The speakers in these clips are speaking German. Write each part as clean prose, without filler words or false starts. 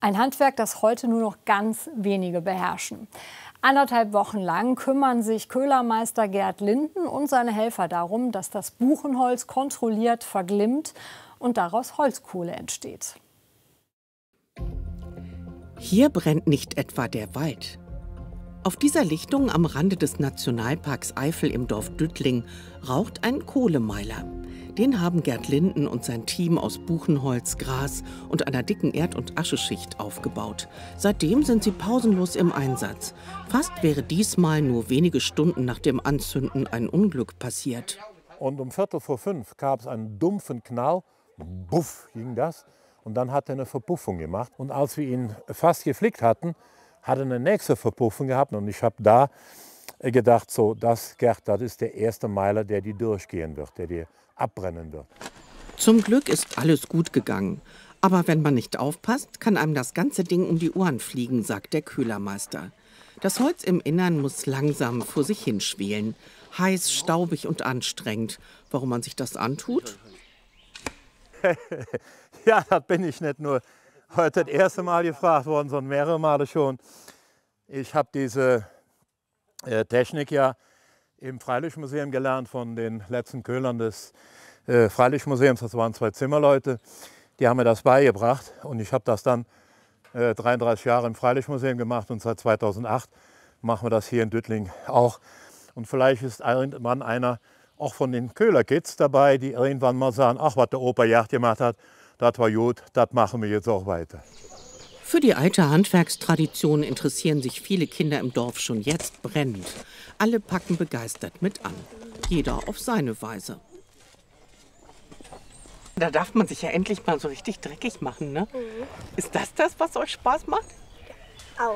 Ein Handwerk, das heute nur noch ganz wenige beherrschen. 1,5 Wochen lang kümmern sich Köhlermeister Gerd Linden und seine Helfer darum, dass das Buchenholz kontrolliert verglimmt und daraus Holzkohle entsteht. Hier brennt nicht etwa der Wald. Auf dieser Lichtung am Rande des Nationalparks Eifel im Dorf Düttling raucht ein Kohlemeiler. Den haben Gerd Linden und sein Team aus Buchenholz, Gras und einer dicken Erd- und Ascheschicht aufgebaut. Seitdem sind sie pausenlos im Einsatz. Fast wäre diesmal nur wenige Stunden nach dem Anzünden ein Unglück passiert. Und um 4:45 gab es einen dumpfen Knall. Buff ging das. Und dann hat er eine Verpuffung gemacht. Und als wir ihn fast geflickt hatten, hat er eine nächste Verpuffung gehabt. Und ich habe da gedacht, so, Gerd, das ist der erste Meiler, der die durchgehen wird, der die abbrennen wird. Zum Glück ist alles gut gegangen. Aber wenn man nicht aufpasst, kann einem das ganze Ding um die Ohren fliegen, sagt der Köhlermeister. Das Holz im Innern muss langsam vor sich hinschwelen. Heiß, staubig und anstrengend. Warum man sich das antut? Ja, das bin ich nicht nur heute das erste Mal gefragt worden, sondern mehrere Male schon. Ich habe diese Technik ja im Freilichtmuseum gelernt von den letzten Köhlern des Freilichtmuseums. Das waren 2 Zimmerleute, die haben mir das beigebracht. Und ich habe das dann 33 Jahre im Freilichtmuseum gemacht und seit 2008 machen wir das hier in Düttling auch. Und vielleicht ist irgendwann einer auch von den Köhlerkids dabei, die irgendwann mal sagen, ach, was der Opa Gerd gemacht hat, das war gut, das machen wir jetzt auch weiter. Für die alte Handwerkstradition interessieren sich viele Kinder im Dorf schon jetzt brennend. Alle packen begeistert mit an. Jeder auf seine Weise. Da darf man sich ja endlich mal so richtig dreckig machen, ne? Mhm. Ist das, was euch Spaß macht? Auch.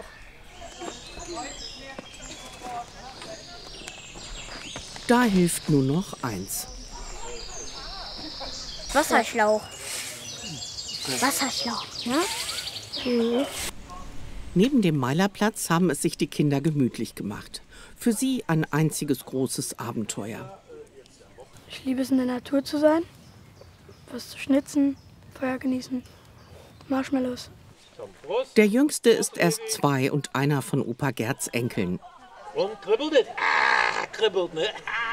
Da hilft nur noch eins. Wasserschlauch. Wasserschlauch, ne? Mhm. Neben dem Meilerplatz haben es sich die Kinder gemütlich gemacht. Für sie ein einziges großes Abenteuer. Ich liebe es, in der Natur zu sein, was zu schnitzen, Feuer genießen, Marshmallows. Der Jüngste ist erst 2 und einer von Opa Gerds Enkeln. Und kribbelt es? Ah, kribbelt, ne?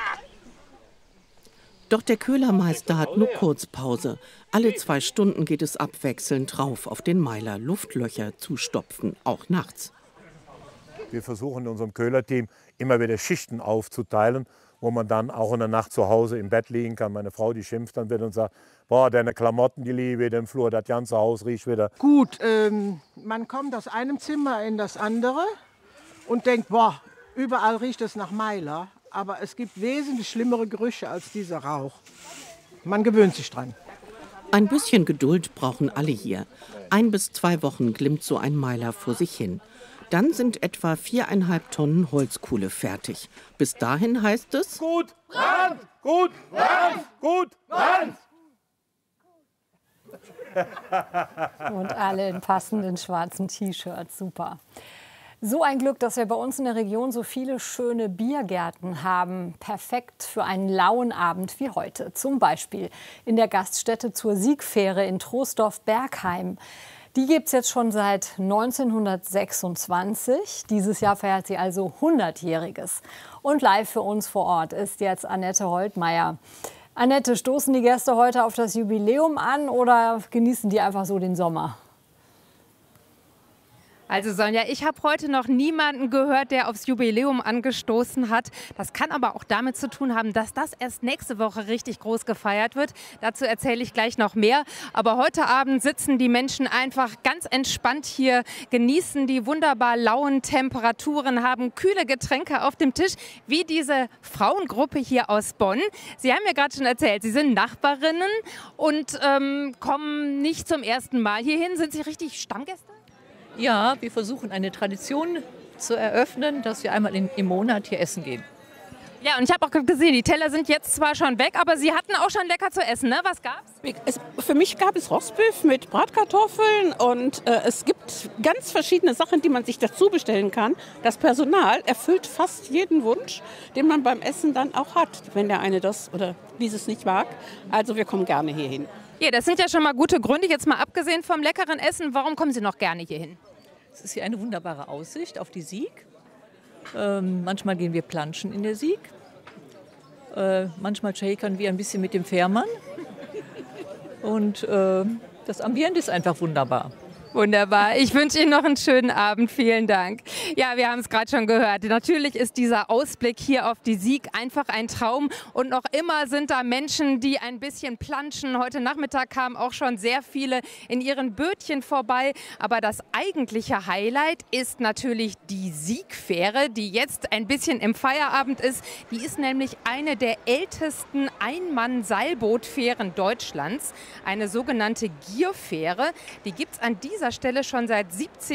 Doch der Köhlermeister hat nur Kurzpause. Alle 2 Stunden geht es abwechselnd rauf auf den Meiler, Luftlöcher zu stopfen, auch nachts. Wir versuchen in unserem Köhlerteam immer wieder Schichten aufzuteilen, wo man dann auch in der Nacht zu Hause im Bett liegen kann. Meine Frau, die schimpft dann wieder und sagt, boah, deine Klamotten, die liegen wieder im Flur, das ganze Haus riecht wieder. Gut, man kommt aus einem Zimmer in das andere und denkt, boah, überall riecht es nach Meiler. Aber es gibt wesentlich schlimmere Gerüche als dieser Rauch. Man gewöhnt sich dran. Ein bisschen Geduld brauchen alle hier. 1 bis 2 Wochen glimmt so ein Meiler vor sich hin. Dann sind etwa 4,5 Tonnen Holzkohle fertig. Bis dahin heißt es: Gut, Brand! Gut, Brand! Gut, Brand! Und alle in passenden schwarzen T-Shirts, super. So ein Glück, dass wir bei uns in der Region so viele schöne Biergärten haben. Perfekt für einen lauen Abend wie heute. Zum Beispiel in der Gaststätte zur Siegfähre in Troisdorf-Bergheim. Die gibt es jetzt schon seit 1926. Dieses Jahr feiert sie also 100-jähriges. Und live für uns vor Ort ist jetzt Annette Holtmeier. Annette, stoßen die Gäste heute auf das Jubiläum an oder genießen die einfach so den Sommer? Also Sonja, ich habe heute noch niemanden gehört, der aufs Jubiläum angestoßen hat. Das kann aber auch damit zu tun haben, dass das erst nächste Woche richtig groß gefeiert wird. Dazu erzähle ich gleich noch mehr. Aber heute Abend sitzen die Menschen einfach ganz entspannt hier, genießen die wunderbar lauen Temperaturen, haben kühle Getränke auf dem Tisch, wie diese Frauengruppe hier aus Bonn. Sie haben mir gerade schon erzählt, Sie sind Nachbarinnen und kommen nicht zum ersten Mal hierhin. Sind Sie richtig Stammgäste? Ja, wir versuchen eine Tradition zu eröffnen, dass wir einmal im Monat hier essen gehen. Ja, und ich habe auch gesehen, die Teller sind jetzt zwar schon weg, aber Sie hatten auch schon lecker zu essen, ne? Was gab's? Für mich gab es Rostbeef mit Bratkartoffeln und es gibt ganz verschiedene Sachen, die man sich dazu bestellen kann. Das Personal erfüllt fast jeden Wunsch, den man beim Essen dann auch hat, wenn der eine das oder dieses nicht mag. Also wir kommen gerne hierhin. Ja, das sind ja schon mal gute Gründe, jetzt mal abgesehen vom leckeren Essen. Warum kommen Sie noch gerne hier hin? Es ist hier eine wunderbare Aussicht auf die Sieg. Manchmal gehen wir planschen in der Sieg. Manchmal shakern wir ein bisschen mit dem Fährmann. Und das Ambiente ist einfach wunderbar. Wunderbar. Ich wünsche Ihnen noch einen schönen Abend. Vielen Dank. Ja, wir haben es gerade schon gehört. Natürlich ist dieser Ausblick hier auf die Sieg einfach ein Traum. Und noch immer sind da Menschen, die ein bisschen planschen. Heute Nachmittag kamen auch schon sehr viele in ihren Bötchen vorbei. Aber das eigentliche Highlight ist natürlich die Siegfähre, die jetzt ein bisschen im Feierabend ist. Die ist nämlich eine der ältesten Einmann-Seilbootfähren Deutschlands. Eine sogenannte Gierfähre. Die gibt es an dieser Stelle schon seit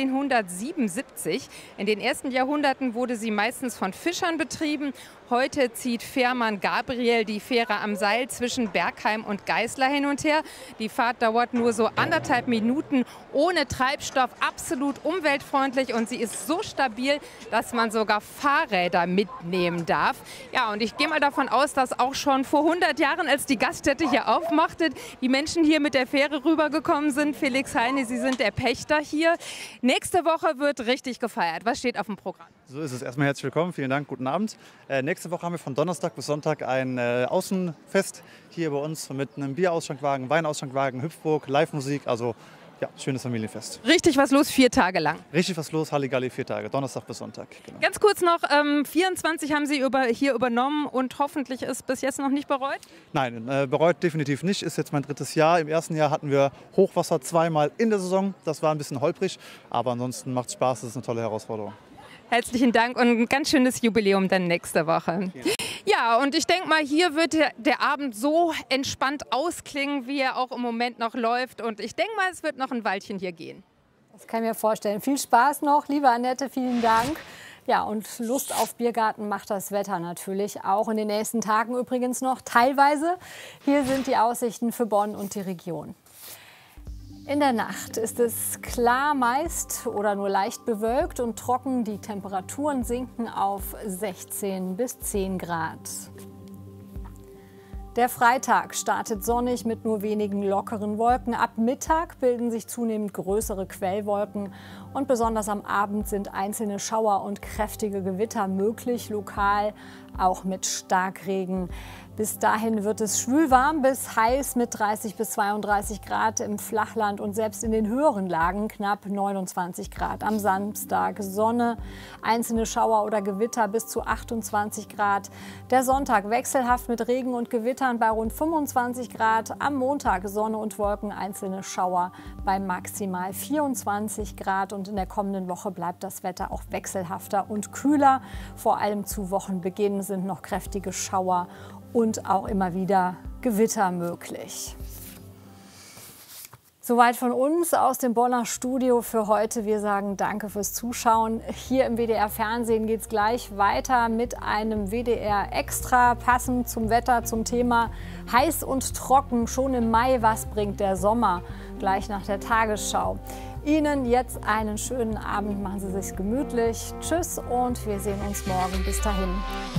1777. In den ersten Jahrhunderten wurde sie meistens von Fischern betrieben. Heute zieht Fährmann Gabriel die Fähre am Seil zwischen Bergheim und Geißler hin und her. Die Fahrt dauert nur so 1,5 Minuten, ohne Treibstoff, absolut umweltfreundlich und sie ist so stabil, dass man sogar Fahrräder mitnehmen darf. Ja, und ich gehe mal davon aus, dass auch schon vor 100 Jahren, als die Gaststätte hier aufmachte, die Menschen hier mit der Fähre rübergekommen sind. Felix Heine, Sie sind der Pächter hier. Nächste Woche wird richtig gefeiert. Was steht auf dem Programm? So ist es. Erstmal herzlich willkommen. Vielen Dank. Guten Abend. Nächste Woche haben wir von Donnerstag bis Sonntag ein Außenfest hier bei uns mit einem Bierausschenkwagen, Weinausschenkwagen, Hüpfburg, Live-Musik. Also ja, schönes Familienfest. Richtig was los, 4 Tage lang. Richtig was los, Halligalli, 4 Tage, Donnerstag bis Sonntag. Genau. Ganz kurz noch, 24 haben Sie hier übernommen und hoffentlich ist bis jetzt noch nicht bereut? Nein, bereut definitiv nicht. Ist jetzt mein 3. Jahr. Im ersten Jahr hatten wir Hochwasser 2-mal in der Saison. Das war ein bisschen holprig, aber ansonsten macht es Spaß. Das ist eine tolle Herausforderung. Herzlichen Dank und ein ganz schönes Jubiläum dann nächste Woche. Ja, und ich denke mal, hier wird der Abend so entspannt ausklingen, wie er auch im Moment noch läuft. Und ich denke mal, es wird noch ein Weilchen hier gehen. Das kann ich mir vorstellen. Viel Spaß noch, liebe Annette, vielen Dank. Ja, und Lust auf Biergarten macht das Wetter natürlich auch in den nächsten Tagen übrigens noch teilweise. Hier sind die Aussichten für Bonn und die Region. In der Nacht ist es klar meist oder nur leicht bewölkt und trocken. Die Temperaturen sinken auf 16 bis 10 Grad. Der Freitag startet sonnig mit nur wenigen lockeren Wolken. Ab Mittag bilden sich zunehmend größere Quellwolken. Und besonders am Abend sind einzelne Schauer und kräftige Gewitter möglich, lokal auch mit Starkregen. Bis dahin wird es schwülwarm bis heiß mit 30 bis 32 Grad im Flachland und selbst in den höheren Lagen knapp 29 Grad. Am Samstag Sonne, einzelne Schauer oder Gewitter bis zu 28 Grad. Der Sonntag wechselhaft mit Regen und Gewittern bei rund 25 Grad. Am Montag Sonne und Wolken, einzelne Schauer bei maximal 24 Grad. Und in der kommenden Woche bleibt das Wetter auch wechselhafter und kühler. Vor allem zu Wochenbeginn sind noch kräftige Schauer und auch immer wieder Gewitter möglich. Soweit von uns aus dem Bonner Studio für heute. Wir sagen danke fürs Zuschauen. Hier im WDR Fernsehen geht es gleich weiter mit einem WDR Extra, passend zum Wetter, zum Thema heiß und trocken. Schon im Mai, was bringt der Sommer? Gleich nach der Tagesschau. Ihnen jetzt einen schönen Abend, machen Sie es sich gemütlich. Tschüss und wir sehen uns morgen. Bis dahin.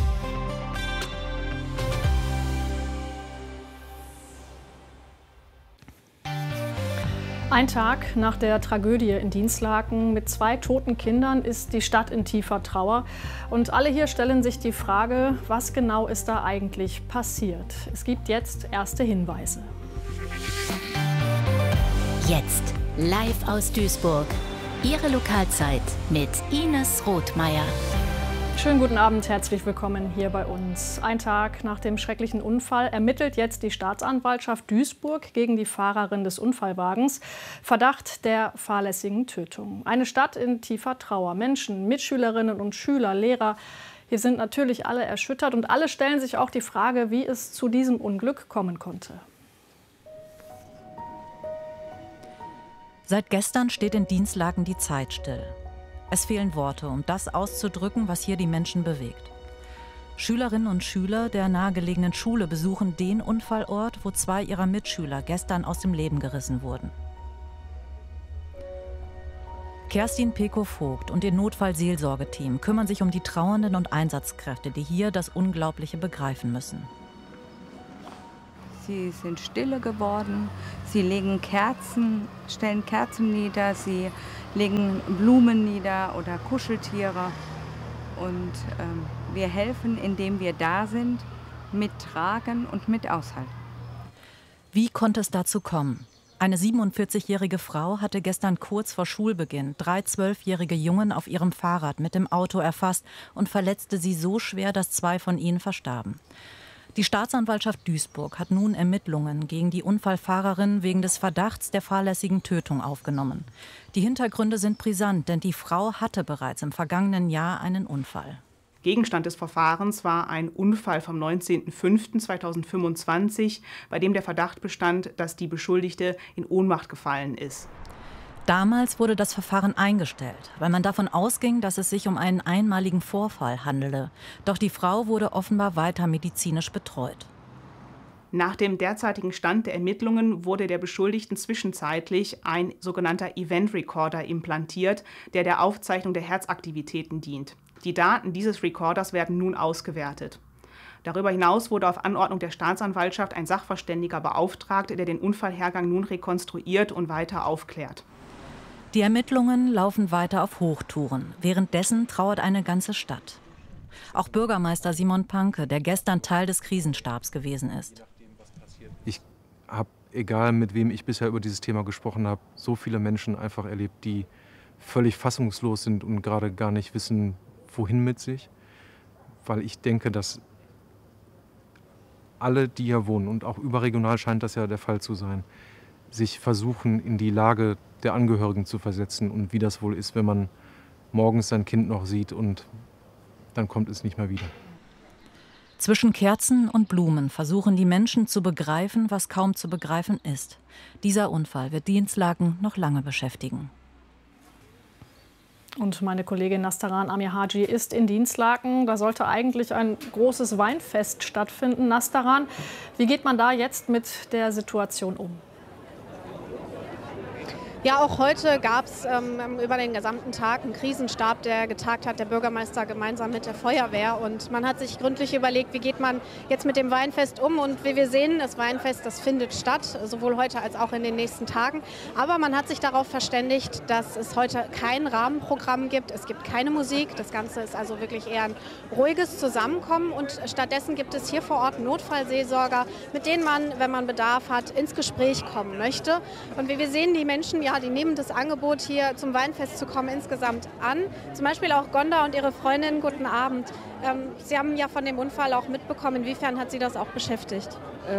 Ein Tag nach der Tragödie in Dinslaken mit 2 toten Kindern ist die Stadt in tiefer Trauer. Und alle hier stellen sich die Frage, was genau ist da eigentlich passiert? Es gibt jetzt erste Hinweise. Jetzt live aus Duisburg. Ihre Lokalzeit mit Ines Rothmeier. Schönen guten Abend, herzlich willkommen hier bei uns. Ein Tag nach dem schrecklichen Unfall ermittelt jetzt die Staatsanwaltschaft Duisburg gegen die Fahrerin des Unfallwagens. Verdacht der fahrlässigen Tötung. Eine Stadt in tiefer Trauer. Menschen, Mitschülerinnen und Schüler, Lehrer. Hier sind natürlich alle erschüttert und alle stellen sich auch die Frage, wie es zu diesem Unglück kommen konnte. Seit gestern steht in Dinslaken die Zeit still. Es fehlen Worte, um das auszudrücken, was hier die Menschen bewegt. Schülerinnen und Schüler der nahegelegenen Schule besuchen den Unfallort, wo 2 ihrer Mitschüler gestern aus dem Leben gerissen wurden. Kerstin Pekow-Vogt und ihr Notfallseelsorgeteam kümmern sich um die Trauernden und Einsatzkräfte, die hier das Unglaubliche begreifen müssen. Sie sind stille geworden. Sie legen Kerzen, stellen Kerzen nieder. Sie legen Blumen nieder oder Kuscheltiere. Und wir helfen, indem wir da sind, mittragen und mit aushalten. Wie konnte es dazu kommen? Eine 47-jährige Frau hatte gestern kurz vor Schulbeginn 3 12-jährige Jungen auf ihrem Fahrrad mit dem Auto erfasst und verletzte sie so schwer, dass 2 von ihnen verstarben. Die Staatsanwaltschaft Duisburg hat nun Ermittlungen gegen die Unfallfahrerin wegen des Verdachts der fahrlässigen Tötung aufgenommen. Die Hintergründe sind brisant, denn die Frau hatte bereits im vergangenen Jahr einen Unfall. Gegenstand des Verfahrens war ein Unfall vom 19.05.2025, bei dem der Verdacht bestand, dass die Beschuldigte in Ohnmacht gefallen ist. Damals wurde das Verfahren eingestellt, weil man davon ausging, dass es sich um einen einmaligen Vorfall handele. Doch die Frau wurde offenbar weiter medizinisch betreut. Nach dem derzeitigen Stand der Ermittlungen wurde der Beschuldigten zwischenzeitlich ein sogenannter Event Recorder implantiert, der der Aufzeichnung der Herzaktivitäten dient. Die Daten dieses Recorders werden nun ausgewertet. Darüber hinaus wurde auf Anordnung der Staatsanwaltschaft ein Sachverständiger beauftragt, der den Unfallhergang nun rekonstruiert und weiter aufklärt. Die Ermittlungen laufen weiter auf Hochtouren. Währenddessen trauert eine ganze Stadt. Auch Bürgermeister Simon Panke, der gestern Teil des Krisenstabs gewesen ist. Ich habe, egal mit wem ich bisher über dieses Thema gesprochen habe, so viele Menschen einfach erlebt, die völlig fassungslos sind und gerade gar nicht wissen, wohin mit sich. Weil ich denke, dass alle, die hier wohnen, und auch überregional scheint das ja der Fall zu sein, sich versuchen, in die Lage der Angehörigen zu versetzen und wie das wohl ist, wenn man morgens sein Kind noch sieht und dann kommt es nicht mehr wieder. Zwischen Kerzen und Blumen versuchen die Menschen zu begreifen, was kaum zu begreifen ist. Dieser Unfall wird Dinslaken noch lange beschäftigen. Und meine Kollegin Nastaran Amirhaji ist in Dinslaken. Da sollte eigentlich ein großes Weinfest stattfinden. Nastaran, wie geht man da jetzt mit der Situation um? Ja, auch heute gab es über den gesamten Tag einen Krisenstab, der getagt hat, der Bürgermeister gemeinsam mit der Feuerwehr. Und man hat sich gründlich überlegt, wie geht man jetzt mit dem Weinfest um. Und wie wir sehen, das Weinfest, das findet statt, sowohl heute als auch in den nächsten Tagen. Aber man hat sich darauf verständigt, dass es heute kein Rahmenprogramm gibt. Es gibt keine Musik. Das Ganze ist also wirklich eher ein ruhiges Zusammenkommen. Und stattdessen gibt es hier vor Ort Notfallseelsorger, mit denen man, wenn man Bedarf hat, ins Gespräch kommen möchte. Und wie wir sehen, die Menschen, ja, die nehmen das Angebot, hier zum Weinfest zu kommen, insgesamt an. Zum Beispiel auch Gonda und ihre Freundin. Guten Abend. Sie haben ja von dem Unfall auch mitbekommen. Inwiefern hat Sie das auch beschäftigt?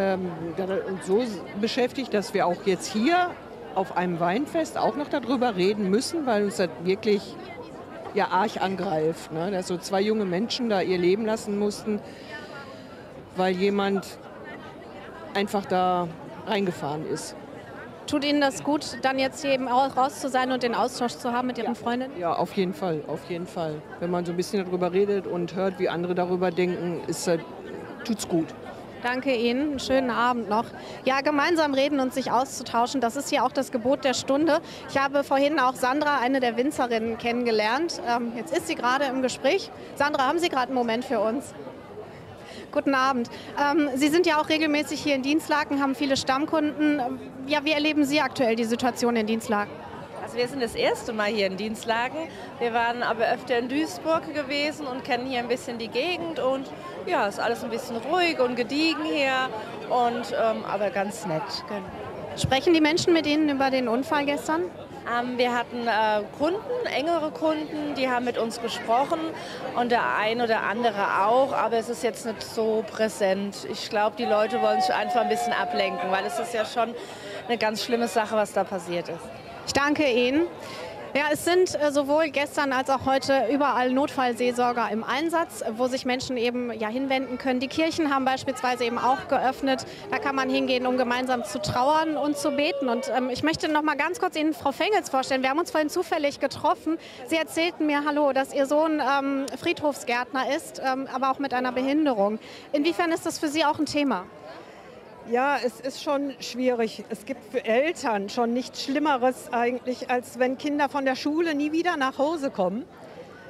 So beschäftigt, dass wir auch jetzt hier auf einem Weinfest auch noch darüber reden müssen, weil uns das wirklich ja arg angreift, ne? Dass so 2 junge Menschen da ihr Leben lassen mussten, weil jemand einfach da reingefahren ist. Tut Ihnen das gut, dann jetzt hier eben auch raus zu sein und den Austausch zu haben mit Ihren Freundinnen? Ja, auf jeden Fall, auf jeden Fall. Wenn man so ein bisschen darüber redet und hört, wie andere darüber denken, tut's gut. Danke Ihnen, einen schönen Abend noch. Ja, gemeinsam reden und sich auszutauschen, das ist hier auch das Gebot der Stunde. Ich habe vorhin auch Sandra, eine der Winzerinnen, kennengelernt. Jetzt ist sie gerade im Gespräch. Sandra, haben Sie gerade einen Moment für uns? Guten Abend. Sie sind ja auch regelmäßig hier in Dinslaken, haben viele Stammkunden. Ja, wie erleben Sie aktuell die Situation in Dinslaken? Also wir sind das erste Mal hier in Dinslaken. Wir waren aber öfter in Duisburg gewesen und kennen hier ein bisschen die Gegend. Und ja, ist alles ein bisschen ruhig und gediegen hier, und, aber ganz nett. Sprechen die Menschen mit Ihnen über den Unfall gestern? Wir hatten Kunden, engere Kunden, die haben mit uns gesprochen, und der ein oder andere auch, aber es ist jetzt nicht so präsent. Ich glaube, die Leute wollen sich einfach ein bisschen ablenken, weil es ist ja schon eine ganz schlimme Sache, was da passiert ist. Ich danke Ihnen. Ja, es sind sowohl gestern als auch heute überall Notfallseelsorger im Einsatz, wo sich Menschen eben ja hinwenden können. Die Kirchen haben beispielsweise eben auch geöffnet. Da kann man hingehen, um gemeinsam zu trauern und zu beten. Und ich möchte noch mal ganz kurz Ihnen Frau Fengels vorstellen. Wir haben uns vorhin zufällig getroffen. Sie erzählten mir, hallo, dass Ihr Sohn Friedhofsgärtner ist, aber auch mit einer Behinderung. Inwiefern ist das für Sie auch ein Thema? Ja, es ist schon schwierig. Es gibt für Eltern schon nichts Schlimmeres eigentlich, als wenn Kinder von der Schule nie wieder nach Hause kommen.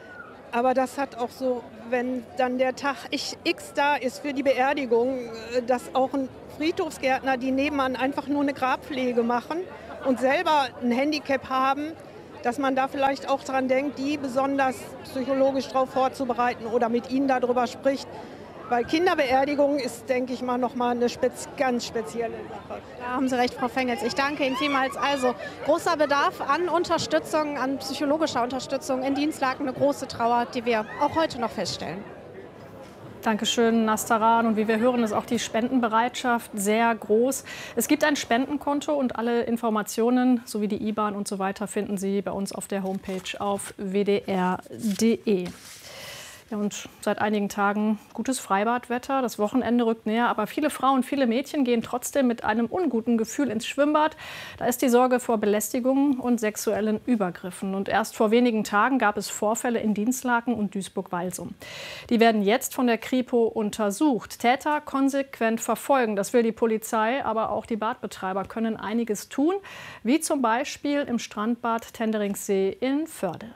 Aber das hat auch so, wenn dann der Tag X da ist für die Beerdigung, dass auch ein Friedhofsgärtner, die nebenan einfach nur eine Grabpflege machen und selber ein Handicap haben, dass man da vielleicht auch dran denkt, die besonders psychologisch darauf vorzubereiten oder mit ihnen darüber spricht. Weil Kinderbeerdigung ist, denke ich mal, nochmal eine ganz spezielle Sache. Da haben Sie recht, Frau Fengels. Ich danke Ihnen vielmals. Also großer Bedarf an Unterstützung, an psychologischer Unterstützung in Dinslaken, eine große Trauer, die wir auch heute noch feststellen. Dankeschön, Nastaran. Und wie wir hören, ist auch die Spendenbereitschaft sehr groß. Es gibt ein Spendenkonto und alle Informationen sowie die IBAN und so weiter finden Sie bei uns auf der Homepage auf wdr.de. Ja, und seit einigen Tagen gutes Freibadwetter. Das Wochenende rückt näher, aber viele Frauen, viele Mädchen gehen trotzdem mit einem unguten Gefühl ins Schwimmbad. Da ist die Sorge vor Belästigungen und sexuellen Übergriffen. Und erst vor wenigen Tagen gab es Vorfälle in Dinslaken und Duisburg-Walsum. Die werden jetzt von der Kripo untersucht. Täter konsequent verfolgen. Das will die Polizei, aber auch die Badbetreiber können einiges tun, wie zum Beispiel im Strandbad Tenderingsee in Förde.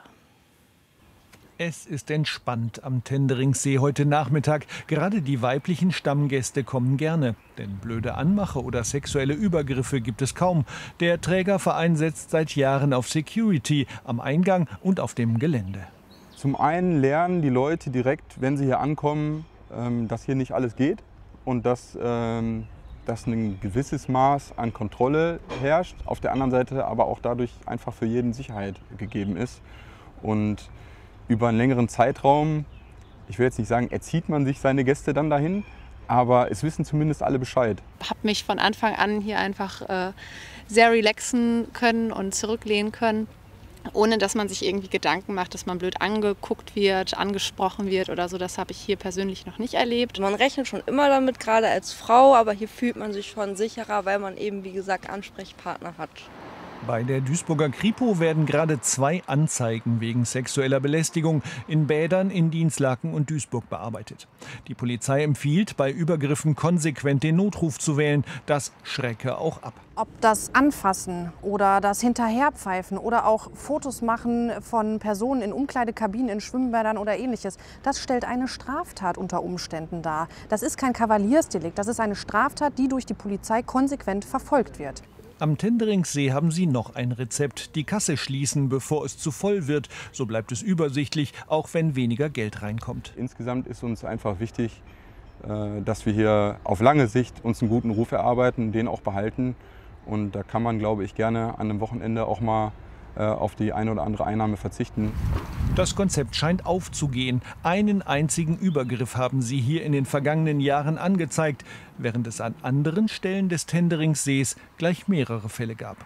Es ist entspannt am Tenderingsee heute Nachmittag. Gerade die weiblichen Stammgäste kommen gerne. Denn blöde Anmache oder sexuelle Übergriffe gibt es kaum. Der Trägerverein setzt seit Jahren auf Security am Eingang und auf dem Gelände. Zum einen lernen die Leute direkt, wenn sie hier ankommen, dass hier nicht alles geht und dass ein gewisses Maß an Kontrolle herrscht. Auf der anderen Seite aber auch dadurch einfach für jeden Sicherheit gegeben ist. Und über einen längeren Zeitraum, ich will jetzt nicht sagen, erzieht man sich seine Gäste dann dahin, aber es wissen zumindest alle Bescheid. Ich habe mich von Anfang an hier einfach sehr relaxen können und zurücklehnen können, ohne dass man sich irgendwie Gedanken macht, dass man blöd angeguckt wird, angesprochen wird oder so. Das habe ich hier persönlich noch nicht erlebt. Man rechnet schon immer damit, gerade als Frau, aber hier fühlt man sich schon sicherer, weil man eben, wie gesagt, Ansprechpartner hat. Bei der Duisburger Kripo werden gerade 2 Anzeigen wegen sexueller Belästigung in Bädern in Dinslaken und Duisburg bearbeitet. Die Polizei empfiehlt, bei Übergriffen konsequent den Notruf zu wählen. Das schrecke auch ab. Ob das Anfassen oder das Hinterherpfeifen oder auch Fotos machen von Personen in Umkleidekabinen, in Schwimmbädern oder Ähnliches, das stellt eine Straftat unter Umständen dar. Das ist kein Kavaliersdelikt, das ist eine Straftat, die durch die Polizei konsequent verfolgt wird. Am Tenderingsee haben sie noch ein Rezept: die Kasse schließen, bevor es zu voll wird. So bleibt es übersichtlich, auch wenn weniger Geld reinkommt. Insgesamt ist uns einfach wichtig, dass wir hier auf lange Sicht uns einen guten Ruf erarbeiten, den auch behalten. Und da kann man, glaube ich, gerne an einem Wochenende auch mal auf die eine oder andere Einnahme verzichten. Das Konzept scheint aufzugehen. Einen einzigen Übergriff haben sie hier in den vergangenen Jahren angezeigt, während es an anderen Stellen des Tenderingsees gleich mehrere Fälle gab.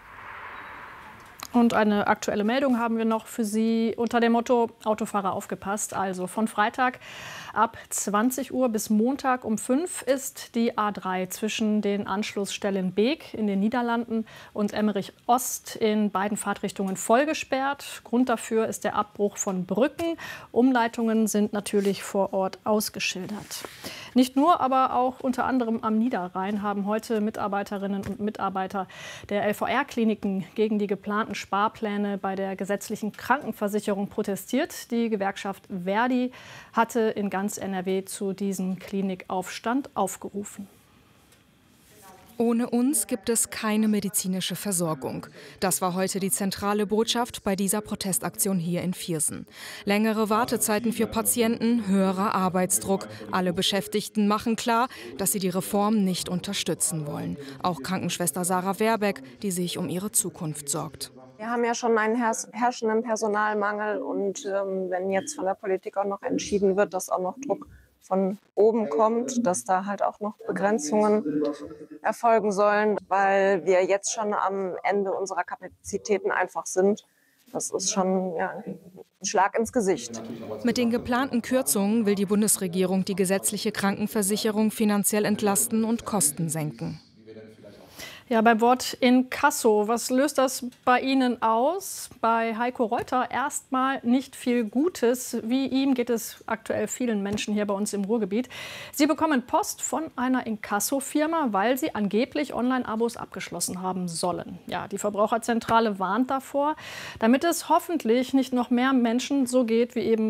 Und eine aktuelle Meldung haben wir noch für Sie unter dem Motto Autofahrer aufgepasst. Also von Freitag ab 20 Uhr bis Montag um 5 ist die A3 zwischen den Anschlussstellen Beek in den Niederlanden und Emmerich Ost in beiden Fahrtrichtungen voll gesperrt. Grund dafür ist der Abbruch von Brücken. Umleitungen sind natürlich vor Ort ausgeschildert. Nicht nur, aber auch unter anderem am Niederrhein haben heute Mitarbeiterinnen und Mitarbeiter der LVR-Kliniken gegen die geplanten Sparpläne bei der gesetzlichen Krankenversicherung protestiert. Die Gewerkschaft Verdi hatte in ganz NRW zu diesem Klinikaufstand aufgerufen. Ohne uns gibt es keine medizinische Versorgung. Das war heute die zentrale Botschaft bei dieser Protestaktion hier in Viersen. Längere Wartezeiten für Patienten, höherer Arbeitsdruck. Alle Beschäftigten machen klar, dass sie die Reform nicht unterstützen wollen. Auch Krankenschwester Sarah Werbeck, die sich um ihre Zukunft sorgt. Wir haben ja schon einen herrschenden Personalmangel und wenn jetzt von der Politik auch noch entschieden wird, dass auch noch Druck von oben kommt, dass da halt auch noch Begrenzungen erfolgen sollen, weil wir jetzt schon am Ende unserer Kapazitäten einfach sind. Das ist schon ein Schlag ins Gesicht. Mit den geplanten Kürzungen will die Bundesregierung die gesetzliche Krankenversicherung finanziell entlasten und Kosten senken. Ja, beim Wort Inkasso, was löst das bei Ihnen aus? Bei Heiko Reuter erstmal nicht viel Gutes. Wie ihm geht es aktuell vielen Menschen hier bei uns im Ruhrgebiet. Sie bekommen Post von einer Inkasso-Firma, weil sie angeblich Online-Abos abgeschlossen haben sollen. Ja, die Verbraucherzentrale warnt davor, damit es hoffentlich nicht noch mehr Menschen so geht wie eben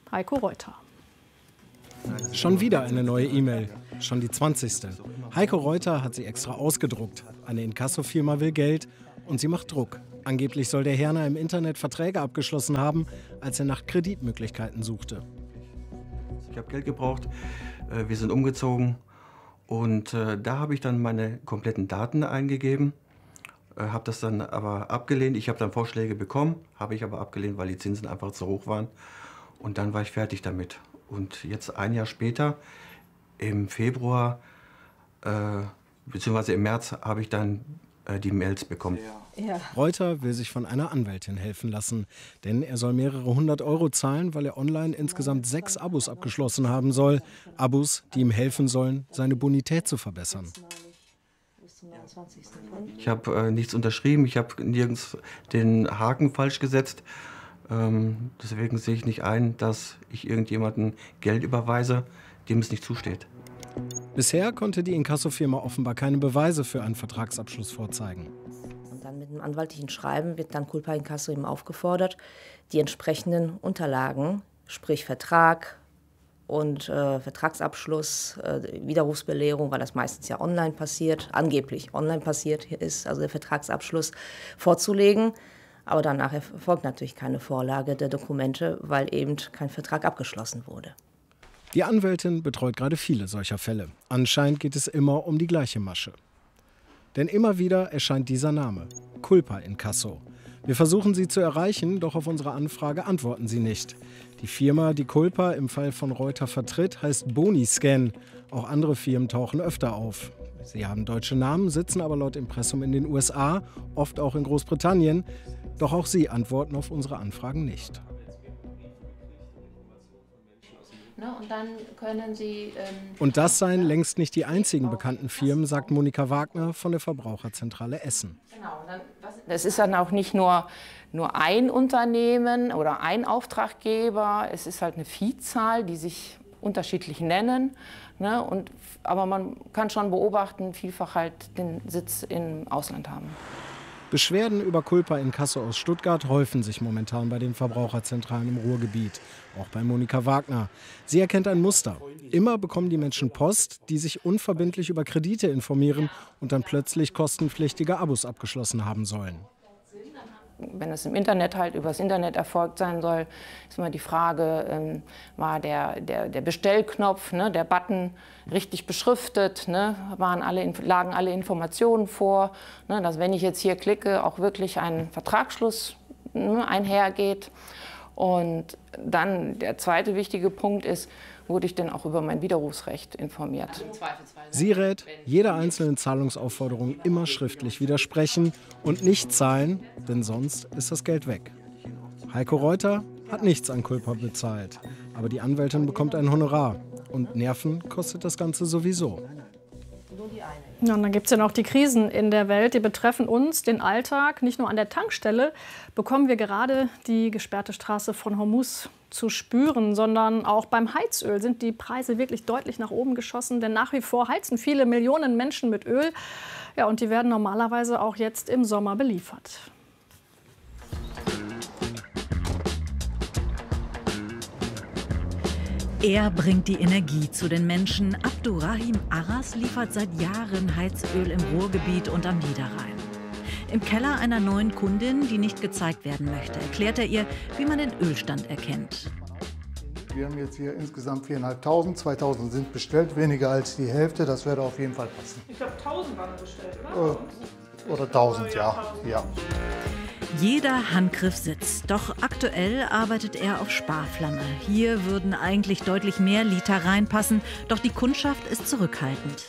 Heiko Reuter. Schon wieder eine neue E-Mail, schon die 20. Heiko Reuter hat sie extra ausgedruckt. Eine Inkassofirma will Geld und sie macht Druck. Angeblich soll der Herner im Internet Verträge abgeschlossen haben, als er nach Kreditmöglichkeiten suchte. Ich habe Geld gebraucht, wir sind umgezogen und da habe ich dann meine kompletten Daten eingegeben, habe das dann aber abgelehnt. Ich habe dann Vorschläge bekommen, habe ich aber abgelehnt, weil die Zinsen einfach zu hoch waren und dann war ich fertig damit. Und jetzt ein Jahr später, im Februar bzw. im März, habe ich dann die Mails bekommen. Ja. Reuter will sich von einer Anwältin helfen lassen, denn er soll mehrere 100 € zahlen, weil er online insgesamt 6 Abos abgeschlossen haben soll. Abos, die ihm helfen sollen, seine Bonität zu verbessern. Ich habe nichts unterschrieben, ich habe nirgends den Haken falsch gesetzt. Deswegen sehe ich nicht ein, dass ich irgendjemandem Geld überweise, dem es nicht zusteht. Bisher konnte die Inkassofirma offenbar keine Beweise für einen Vertragsabschluss vorzeigen. Und dann mit einem anwaltlichen Schreiben wird dann Culpa Inkasso eben aufgefordert, die entsprechenden Unterlagen, sprich Vertrag und Vertragsabschluss, Widerrufsbelehrung, weil das meistens ja online passiert, angeblich online passiert ist, also der Vertragsabschluss vorzulegen. Aber danach erfolgt natürlich keine Vorlage der Dokumente, weil eben kein Vertrag abgeschlossen wurde. Die Anwältin betreut gerade viele solcher Fälle. Anscheinend geht es immer um die gleiche Masche. Denn immer wieder erscheint dieser Name, Culpa Inkasso. Wir versuchen sie zu erreichen, doch auf unsere Anfrage antworten sie nicht. Die Firma, die Culpa im Fall von Reuter vertritt, heißt Boniscan. Auch andere Firmen tauchen öfter auf. Sie haben deutsche Namen, sitzen aber laut Impressum in den USA, oft auch in Großbritannien. Doch auch sie antworten auf unsere Anfragen nicht. Und dann können Sie, Und das seien längst nicht die einzigen bekannten Firmen, sagt Monika Wagner von der Verbraucherzentrale Essen. Es ist dann auch nicht nur ein Unternehmen oder ein Auftraggeber, es ist halt eine Vielzahl, die sich unterschiedlich nennen. Ne? Aber man kann schon beobachten, vielfach halt den Sitz im Ausland haben. Beschwerden über Culpa Inkasso aus Stuttgart häufen sich momentan bei den Verbraucherzentralen im Ruhrgebiet, auch bei Monika Wagner. Sie erkennt ein Muster. Immer bekommen die Menschen Post, die sich unverbindlich über Kredite informieren und dann plötzlich kostenpflichtige Abos abgeschlossen haben sollen. Wenn es im Internet halt übers Internet erfolgt sein soll, ist immer die Frage, war der Bestellknopf, ne, der Button richtig beschriftet, ne, lagen alle Informationen vor, ne, dass wenn ich jetzt hier klicke, auch wirklich ein Vertragsschluss einhergeht. Und dann der zweite wichtige Punkt ist, wurde ich denn auch über mein Widerrufsrecht informiert. Sie rät, jeder einzelnen Zahlungsaufforderung immer schriftlich widersprechen und nicht zahlen, denn sonst ist das Geld weg. Heiko Reuter hat nichts an Culpa bezahlt, aber die Anwältin bekommt ein Honorar. Und Nerven kostet das Ganze sowieso. Ja, und dann gibt es ja noch die Krisen in der Welt, die betreffen uns, den Alltag. Nicht nur an der Tankstelle bekommen wir gerade die gesperrte Straße von Hormuz zu spüren, sondern auch beim Heizöl sind die Preise wirklich deutlich nach oben geschossen. Denn nach wie vor heizen viele Millionen Menschen mit Öl. Ja, und die werden normalerweise auch jetzt im Sommer beliefert. Er bringt die Energie zu den Menschen. Abdurrahim Aras liefert seit Jahren Heizöl im Ruhrgebiet und am Niederrhein. Im Keller einer neuen Kundin, die nicht gezeigt werden möchte, erklärt er ihr, wie man den Ölstand erkennt. Wir haben jetzt hier insgesamt 4.500, 2.000 sind bestellt, weniger als die Hälfte, das würde auf jeden Fall passen. Ich glaube 1.000 waren bestellt, oder? Oder 1.000, ja. Jeder Handgriff sitzt, doch aktuell arbeitet er auf Sparflamme. Hier würden eigentlich deutlich mehr Liter reinpassen, doch die Kundschaft ist zurückhaltend.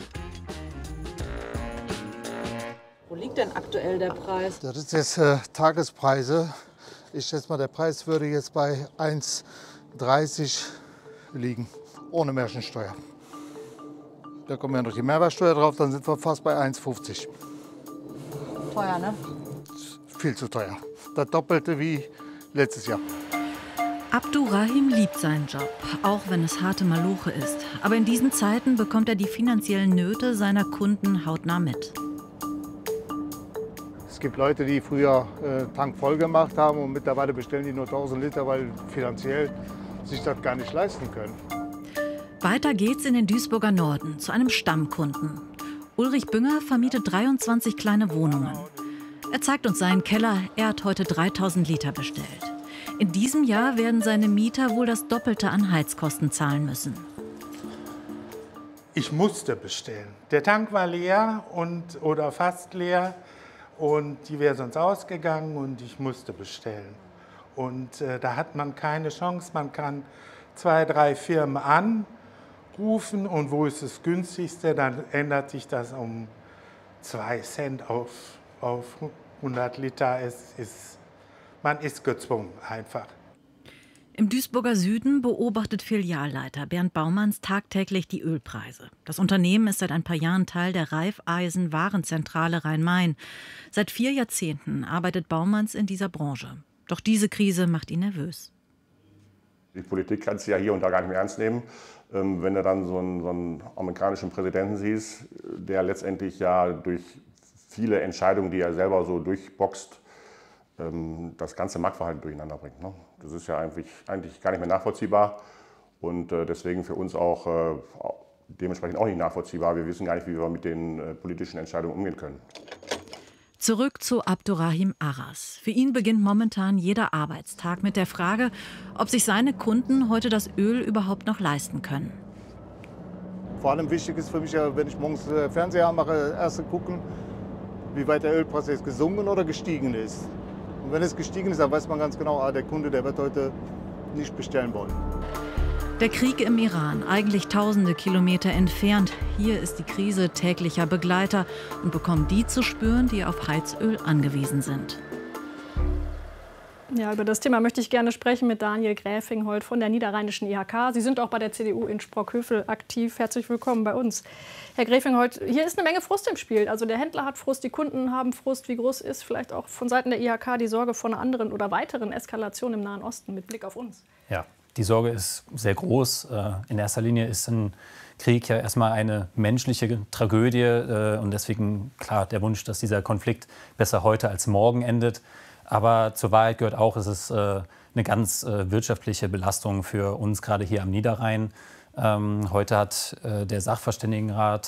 Wo liegt denn aktuell der Preis? Das ist jetzt Tagespreise. Ich schätze mal, der Preis würde jetzt bei 1,30 liegen, ohne Mehrwertsteuer. Da kommen ja noch die Mehrwertsteuer drauf, dann sind wir fast bei 1,50. Teuer, ne? Viel zu teuer. Das Doppelte wie letztes Jahr. Abdurrahim liebt seinen Job, auch wenn es harte Maloche ist. Aber in diesen Zeiten bekommt er die finanziellen Nöte seiner Kunden hautnah mit. Es gibt Leute, die früher Tank voll gemacht haben und mittlerweile bestellen die nur 1.000 Liter, weil finanziell sich das gar nicht leisten können. Weiter geht's in den Duisburger Norden zu einem Stammkunden. Ulrich Bünger vermietet 23 kleine Wohnungen. Er zeigt uns seinen Keller. Er hat heute 3000 Liter bestellt. In diesem Jahr werden seine Mieter wohl das Doppelte an Heizkosten zahlen müssen. Ich musste bestellen. Der Tank war leer oder fast leer und die wäre sonst ausgegangen und ich musste bestellen. Und da hat man keine Chance. Man kann 2, 3 Firmen anrufen und wo ist das günstigste, dann ändert sich das um 2 Cent auf 100 Liter. Man ist gezwungen einfach. Im Duisburger Süden beobachtet Filialleiter Bernd Baumanns tagtäglich die Ölpreise. Das Unternehmen ist seit ein paar Jahren Teil der Raiffeisen-Warenzentrale Rhein-Main. Seit 4 Jahrzehnten arbeitet Baumanns in dieser Branche. Doch diese Krise macht ihn nervös. Die Politik kann es ja hier und da gar nicht mehr ernst nehmen. Wenn du dann so einen amerikanischen Präsidenten siehst, der letztendlich ja durch viele Entscheidungen, die er selber so durchboxt, das ganze Marktverhalten durcheinander bringt. Ne? Das ist ja eigentlich gar nicht mehr nachvollziehbar und deswegen für uns auch dementsprechend auch nicht nachvollziehbar. Wir wissen gar nicht, wie wir mit den politischen Entscheidungen umgehen können. Zurück zu Abdurrahim Aras. Für ihn beginnt momentan jeder Arbeitstag mit der Frage, ob sich seine Kunden heute das Öl überhaupt noch leisten können. Vor allem wichtig ist für mich, wenn ich morgens Fernseher anmache, erst gucken, wie weit der Ölpreis jetzt gesunken oder gestiegen ist. Und wenn es gestiegen ist, dann weiß man ganz genau, der Kunde, der wird heute nicht bestellen wollen. Der Krieg im Iran, eigentlich tausende Kilometer entfernt. Hier ist die Krise täglicher Begleiter und bekommen die zu spüren, die auf Heizöl angewiesen sind. Ja, über das Thema möchte ich gerne sprechen mit Daniel Gräfingholt von der Niederrheinischen IHK. Sie sind auch bei der CDU in Sprockhövel aktiv. Herzlich willkommen bei uns. Herr Gräfingholt, hier ist eine Menge Frust im Spiel. Also der Händler hat Frust, die Kunden haben Frust. Wie groß ist vielleicht auch von Seiten der IHK die Sorge vor einer anderen oder weiteren Eskalation im Nahen Osten mit Blick auf uns? Ja, die Sorge ist sehr groß. In erster Linie ist ein Krieg ja erstmal eine menschliche Tragödie. Und deswegen klar der Wunsch, dass dieser Konflikt besser heute als morgen endet. Aber zur Wahrheit gehört auch, es ist eine ganz wirtschaftliche Belastung für uns, gerade hier am Niederrhein. Heute hat der Sachverständigenrat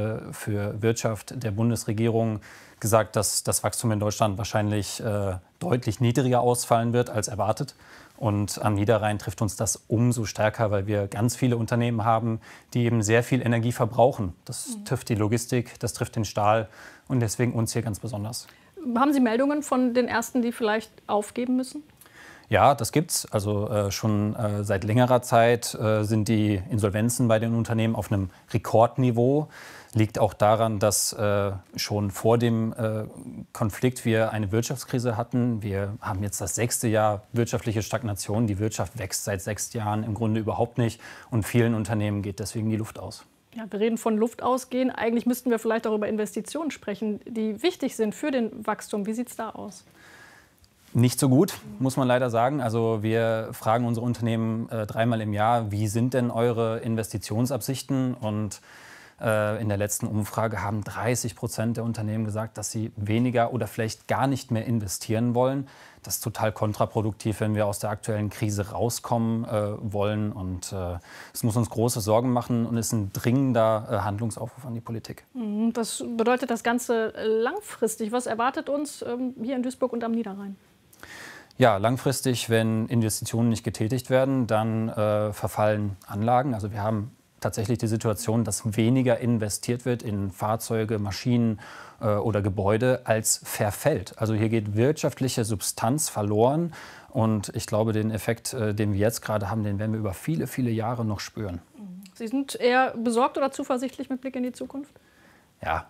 für Wirtschaft der Bundesregierung gesagt, dass das Wachstum in Deutschland wahrscheinlich deutlich niedriger ausfallen wird als erwartet. Und am Niederrhein trifft uns das umso stärker, weil wir ganz viele Unternehmen haben, die eben sehr viel Energie verbrauchen. Das trifft die Logistik, das trifft den Stahl und deswegen uns hier ganz besonders. Haben Sie Meldungen von den Ersten, die vielleicht aufgeben müssen? Ja, das gibt's. Also schon seit längerer Zeit sind die Insolvenzen bei den Unternehmen auf einem Rekordniveau. Liegt auch daran, dass schon vor dem Konflikt wir eine Wirtschaftskrise hatten. Wir haben jetzt das 6. Jahr wirtschaftliche Stagnation. Die Wirtschaft wächst seit 6 Jahren im Grunde überhaupt nicht. Und vielen Unternehmen geht deswegen die Luft aus. Ja, wir reden von Luft ausgehen. Eigentlich müssten wir vielleicht auch über Investitionen sprechen, die wichtig sind für den Wachstum. Wie sieht es da aus? Nicht so gut, muss man leider sagen. Also wir fragen unsere Unternehmen 3-mal im Jahr, wie sind denn eure Investitionsabsichten? Und in der letzten Umfrage haben 30% der Unternehmen gesagt, dass sie weniger oder vielleicht gar nicht mehr investieren wollen. Das ist total kontraproduktiv, wenn wir aus der aktuellen Krise rauskommen wollen. Und es muss uns große Sorgen machen und ist ein dringender Handlungsaufruf an die Politik. Was bedeutet das Ganze langfristig? Was erwartet uns hier in Duisburg und am Niederrhein? Ja, langfristig, wenn Investitionen nicht getätigt werden, dann verfallen Anlagen. Also wir haben tatsächlich die Situation, dass weniger investiert wird in Fahrzeuge, Maschinen oder Gebäude, als verfällt. Also hier geht wirtschaftliche Substanz verloren. Und ich glaube, den Effekt, den wir jetzt gerade haben, den werden wir über viele, viele Jahre noch spüren. Sie sind eher besorgt oder zuversichtlich mit Blick in die Zukunft? Ja,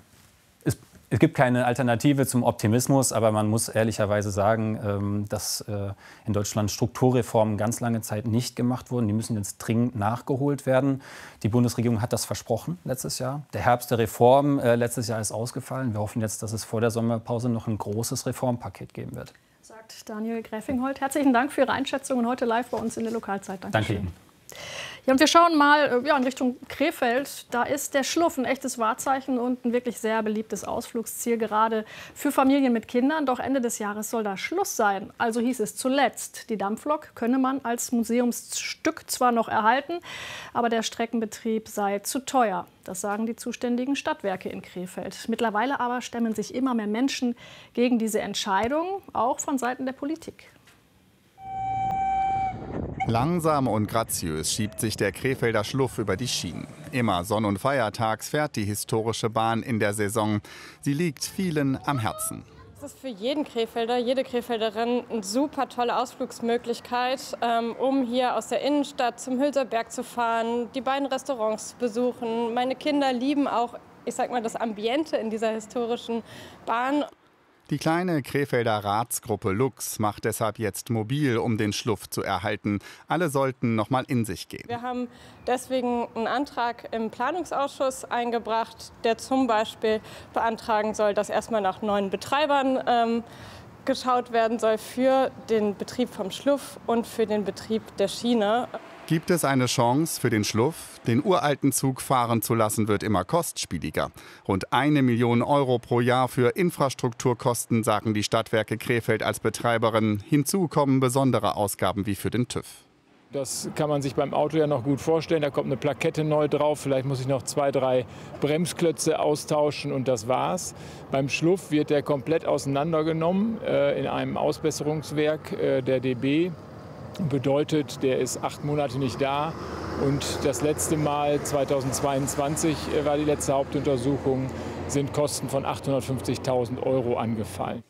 es gibt keine Alternative zum Optimismus, aber man muss ehrlicherweise sagen, dass in Deutschland Strukturreformen ganz lange Zeit nicht gemacht wurden. Die müssen jetzt dringend nachgeholt werden. Die Bundesregierung hat das versprochen letztes Jahr. Der Herbst der Reform letztes Jahr ist ausgefallen. Wir hoffen jetzt, dass es vor der Sommerpause noch ein großes Reformpaket geben wird. Sagt Daniel Gräfingholt. Herzlichen Dank für Ihre Einschätzungen heute live bei uns in der Lokalzeit. Danke Ihnen. Ja, und wir schauen mal in Richtung Krefeld. Da ist der Schluff ein echtes Wahrzeichen und ein wirklich sehr beliebtes Ausflugsziel, gerade für Familien mit Kindern. Doch Ende des Jahres soll da Schluss sein. Also hieß es zuletzt, die Dampflok könne man als Museumsstück zwar noch erhalten, aber der Streckenbetrieb sei zu teuer. Das sagen die zuständigen Stadtwerke in Krefeld. Mittlerweile aber stemmen sich immer mehr Menschen gegen diese Entscheidung, auch von Seiten der Politik. Langsam und graziös schiebt sich der Krefelder Schluff über die Schienen. Immer sonn- und feiertags fährt die historische Bahn in der Saison. Sie liegt vielen am Herzen. Es ist für jeden Krefelder, jede Krefelderin eine super tolle Ausflugsmöglichkeit, um hier aus der Innenstadt zum Hülser Berg zu fahren, die beiden Restaurants zu besuchen. Meine Kinder lieben auch, ich sag mal, das Ambiente in dieser historischen Bahn. Die kleine Krefelder Ratsgruppe Lux macht deshalb jetzt mobil, um den Schluff zu erhalten. Alle sollten noch mal in sich gehen. Wir haben deswegen einen Antrag im Planungsausschuss eingebracht, der zum Beispiel beantragen soll, dass erstmal nach neuen Betreibern geschaut werden soll für den Betrieb vom Schluff und für den Betrieb der Schiene. Gibt es eine Chance für den Schluff? Den uralten Zug fahren zu lassen, wird immer kostspieliger. Rund 1 Million Euro pro Jahr für Infrastrukturkosten, sagen die Stadtwerke Krefeld als Betreiberin. Hinzu kommen besondere Ausgaben wie für den TÜV. Das kann man sich beim Auto ja noch gut vorstellen. Da kommt eine Plakette neu drauf. Vielleicht muss ich noch 2, 3 Bremsklötze austauschen und das war's. Beim Schluff wird der komplett auseinandergenommen in einem Ausbesserungswerk der DB. Bedeutet, der ist 8 Monate nicht da und das letzte Mal, 2022 war die letzte Hauptuntersuchung, sind Kosten von 850.000 Euro angefallen.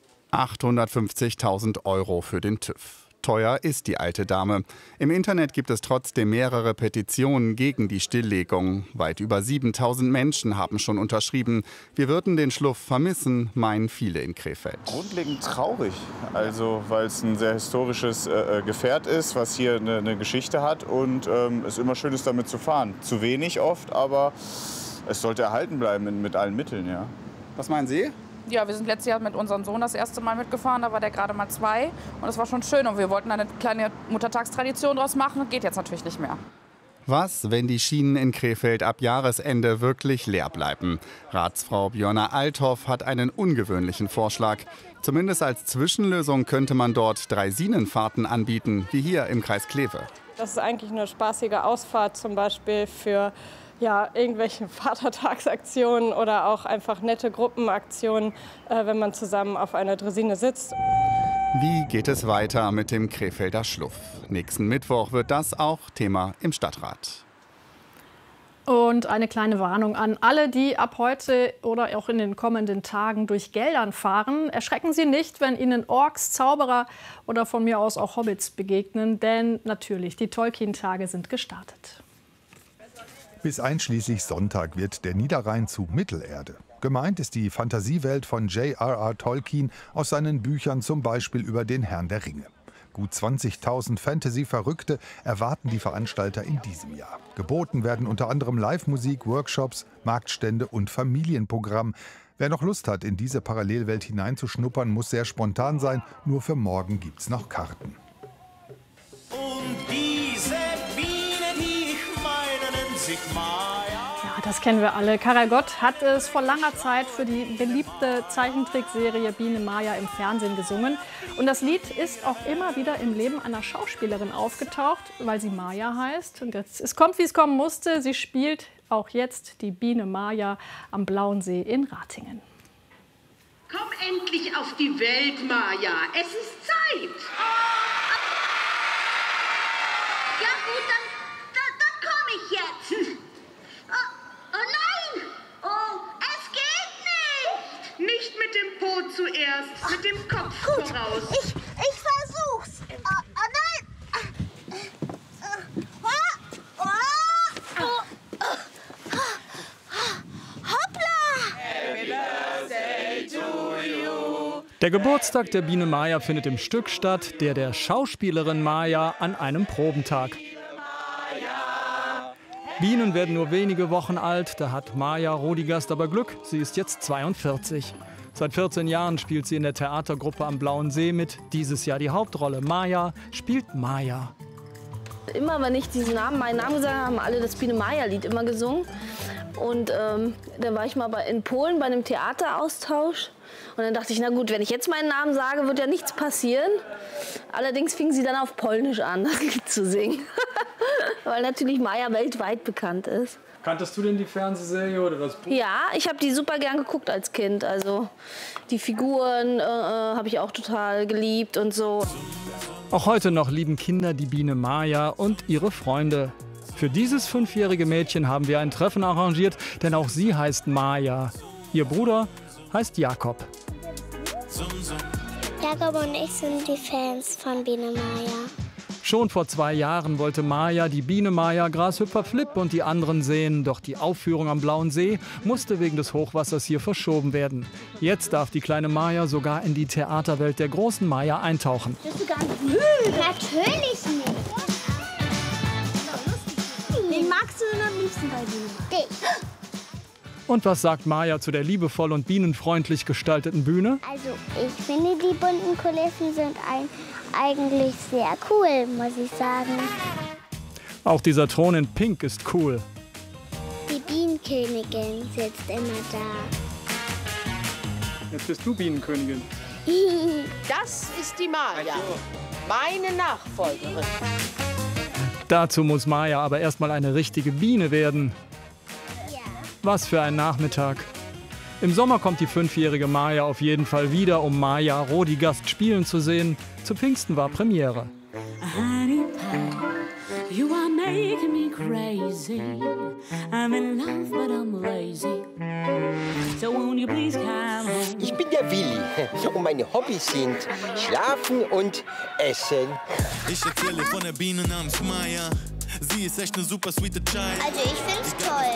850.000 Euro für den TÜV. Teuer ist die alte Dame. Im Internet gibt es trotzdem mehrere Petitionen gegen die Stilllegung. Weit über 7.000 Menschen haben schon unterschrieben. Wir würden den Schluff vermissen, meinen viele in Krefeld. Grundlegend traurig, also weil es ein sehr historisches Gefährt ist, was hier eine Geschichte hat und es immer schön ist, damit zu fahren. Zu wenig oft, aber es sollte erhalten bleiben mit allen Mitteln. Ja. Was meinen Sie? Ja, wir sind letztes Jahr mit unserem Sohn das erste Mal mitgefahren, da war der gerade mal 2 und das war schon schön und wir wollten eine kleine Muttertagstradition draus machen, geht jetzt natürlich nicht mehr. Was, wenn die Schienen in Krefeld ab Jahresende wirklich leer bleiben? Ratsfrau Björna Althoff hat einen ungewöhnlichen Vorschlag. Zumindest als Zwischenlösung könnte man dort Draisinen-Fahrten anbieten, wie hier im Kreis Kleve. Das ist eigentlich eine spaßige Ausfahrt, zum Beispiel für irgendwelche Vatertagsaktionen oder auch einfach nette Gruppenaktionen, wenn man zusammen auf einer Draisine sitzt. Wie geht es weiter mit dem Krefelder Schluff? Nächsten Mittwoch wird das auch Thema im Stadtrat. Und eine kleine Warnung an alle, die ab heute oder auch in den kommenden Tagen durch Geldern fahren. Erschrecken Sie nicht, wenn Ihnen Orks, Zauberer oder von mir aus auch Hobbits begegnen, denn natürlich, die Tolkien-Tage sind gestartet. Bis einschließlich Sonntag wird der Niederrhein zu Mittelerde. Gemeint ist die Fantasiewelt von J.R.R. Tolkien aus seinen Büchern, zum Beispiel über den Herrn der Ringe. Gut 20.000 Fantasy-Verrückte erwarten die Veranstalter in diesem Jahr. Geboten werden unter anderem Live-Musik, Workshops, Marktstände und Familienprogramm. Wer noch Lust hat, in diese Parallelwelt hineinzuschnuppern, muss sehr spontan sein. Nur für morgen gibt's noch Karten. Und diese Biene, die ich meine, nennt sich Maya. Ja, das kennen wir alle. Karel Gott hat es vor langer Zeit für die beliebte Zeichentrickserie Biene Maya im Fernsehen gesungen. Und das Lied ist auch immer wieder im Leben einer Schauspielerin aufgetaucht, weil sie Maya heißt. Und jetzt, es kommt, wie es kommen musste. Sie spielt auch jetzt die Biene Maya am Blauen See in Ratingen. Komm endlich auf die Welt, Maya. Es ist Zeit. Ja gut, dann komme ich jetzt. Oh nein! Oh, es geht nicht! Nicht mit dem Po zuerst, mit dem Kopf voraus. Ich versuch's. Oh nein! Der Geburtstag der Biene Maya findet im Stück statt, der Schauspielerin Maya an einem Probentag. Bienen werden nur wenige Wochen alt, da hat Maya Rodigast aber Glück, sie ist jetzt 42. Seit 14 Jahren spielt sie in der Theatergruppe am Blauen See mit, dieses Jahr die Hauptrolle. Maya spielt Maya. Immer wenn ich meinen Namen gesagt habe, haben alle das Biene-Maya-Lied immer gesungen. Und dann war ich mal in Polen bei einem Theateraustausch. Und dann dachte ich, na gut, wenn ich jetzt meinen Namen sage, wird ja nichts passieren. Allerdings fingen sie dann auf Polnisch an, das Lied zu singen. Weil natürlich Maya weltweit bekannt ist. Kanntest du denn die Fernsehserie oder das Buch? Ja, ich habe die super gern geguckt als Kind. Also die Figuren habe ich auch total geliebt und so. Auch heute noch lieben Kinder die Biene Maya und ihre Freunde. Für dieses 5-jährige Mädchen haben wir ein Treffen arrangiert, denn auch sie heißt Maya. Ihr Bruder heißt Jakob. Jakob und ich sind die Fans von Biene Maya. Schon vor 2 Jahren wollte Maya die Biene Maya, Grashüpfer Flip und die anderen sehen. Doch die Aufführung am Blauen See musste wegen des Hochwassers hier verschoben werden. Jetzt darf die kleine Maya sogar in die Theaterwelt der großen Maya eintauchen. Bist du gar nicht müde? Natürlich nicht. Wen magst du denn am liebsten bei Biene? Dich. Und was sagt Maya zu der liebevoll und bienenfreundlich gestalteten Bühne? Also ich finde, die bunten Kulissen sind eigentlich sehr cool, muss ich sagen. Auch dieser Thron in Pink ist cool. Die Bienenkönigin sitzt immer da. Jetzt bist du Bienenkönigin. Das ist die Maya, meine Nachfolgerin. Dazu muss Maya aber erstmal eine richtige Biene werden. Was für ein Nachmittag. Im Sommer kommt die 5-jährige Maya auf jeden Fall wieder, um Maya Rodigast spielen zu sehen. Zu Pfingsten war Premiere. Honey pie, you are making me crazy. I'm in love, but I'm lazy. So won't you please come home? Ich bin der Willi und meine Hobbys sind Schlafen und Essen. Ich erzähle von der Biene namens Maya. Sie ist echt eine super sweete Child. Also ich find's toll.